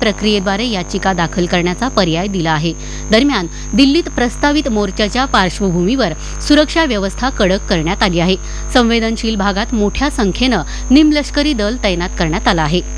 प्रक्रियेद्वारे याचिका दाखल करण्याचा पर्याय दिला आहे. दरम्यान दिल्लीत प्रस्तावित मोर्चाच्या पार्श्वभूमीवर सुरक्षा व्यवस्था कडक करण्यात आली आहे. संवेदनशील भागात मोठ्या संख्येनं निमलष्करी दल तैनात करण्यात आलं आहे.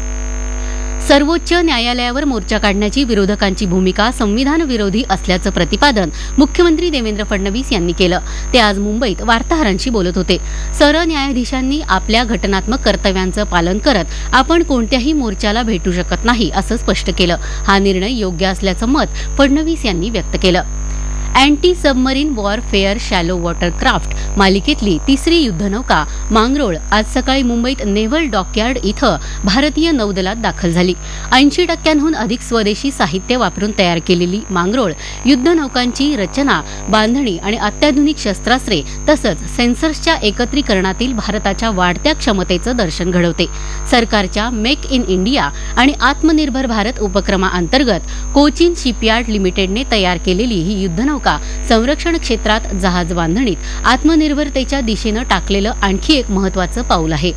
सर्वोच्च न्यायालयावर मोर्चा काढण्याची विरोधकांची भूमिका संविधान विरोधी असल्याचं प्रतिपादन मुख्यमंत्री देवेंद्र फडणवीस यांनी केलं. ते आज मुंबईत वार्ताहरांशी बोलत होते. सरन्यायाधीशांनी आपल्या घटनात्मक कर्तव्यांचं पालन करत आपण कोणत्याही मोर्चाला भेटू शकत नाही असं स्पष्ट केलं. हा निर्णय योग्य असल्याचं मत फडणवीस यांनी व्यक्त केलं. Anti submarine warfare shallow watercraft मालिकेतली तिसरी युद्धनौका मांगरोळ आज सकाळी मुंबईत नेव्हल डॉकयार्ड इथं भारतीय नौदलात दाखल झाली. 80% अधिक स्वदेशी साहित्य वापरून तयार केलेली मांगरोळ युद्धनौकांची रचना, बांधणी आणि अत्याधुनिक शस्त्रास्त्रे तसंच सेन्सर्सच्या एकत्रीकरणातील भारताच्या वाढत्या क्षमतेचं दर्शन घडवते. सरकारच्या मेक इन इंडिया आणि आत्मनिर्भर भारत उपक्रमाअंतर्गत कोचिन शिपयार्ड लिमिटेडने तयार केलेली ही युद्धनौका संरक्षण क्षेत्रात जहाज बांधणीत आत्मनिर्भरतेच्या दिशेनं टाकलेलं आणखी एक महत्त्वाचं पाऊल आहे.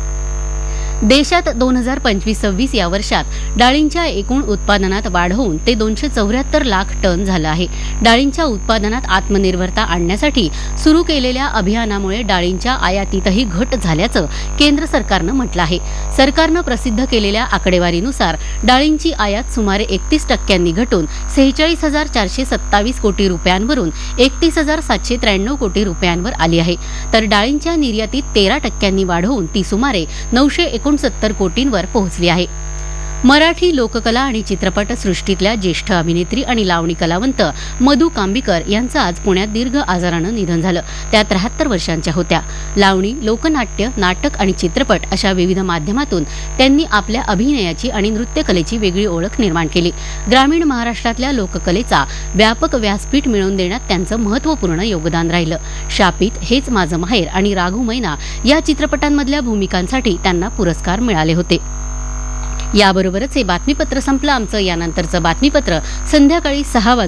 देशात 2025-26 या वर्षात डाळींच्या एकूण उत्पादनात वाढ होऊन ते 274 लाख टन झालं आहे. डाळींच्या उत्पादनात आत्मनिर्भरता आणण्यासाठी सुरू केलेल्या अभियानामुळे डाळींच्या आयातीतही घट झाल्याचं केंद्र सरकारनं म्हटलं आहे. सरकारनं प्रसिद्ध केलेल्या आकडेवारीनुसार डाळींची आयात सुमारे 31% घटून 46,427 कोटी रुपयांवरून 31,793 कोटी रुपयांवर आली आहे. तर डाळींच्या निर्यातीत 13% वाढ होऊन ती सुमारे 969 कोटींवर पोहोचली आहे. मराठी लोककला आणि चित्रपट सृष्टीतल्या ज्येष्ठ अभिनेत्री आणि लावणी कलावंत मधू कांबीकर यांचं आज पुण्यात दीर्घ आजारानं निधन झालं. त्या 73 वर्षांच्या होत्या. लावणी, लोकनाट्य, नाटक आणि चित्रपट अशा विविध माध्यमातून त्यांनी आपल्या अभिनयाची आणि नृत्यकलेची वेगळी ओळख निर्माण केली. ग्रामीण महाराष्ट्रातल्या लोककलेचा व्यापक व्यासपीठ मिळवून देण्यात त्यांचं महत्त्वपूर्ण योगदान राहिलं. शापित, हेच माझं माहेर आणि राघू मैना या चित्रपटांमधल्या भूमिकांसाठी त्यांना पुरस्कार मिळाले होते. याबरोबरच हे बातमीपत्र संपलं. आमचं यानंतरचं बातमीपत्र संध्याकाळी 6 वाजता